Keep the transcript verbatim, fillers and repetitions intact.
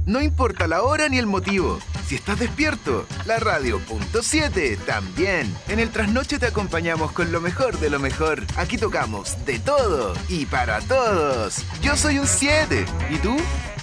No importa la hora ni el motivo. Si estás despierto, la radio punto siete también. En el trasnoche te acompañamos con lo mejor de lo mejor. Aquí tocamos de todo y para todos. Yo soy un siete. ¿Y tú?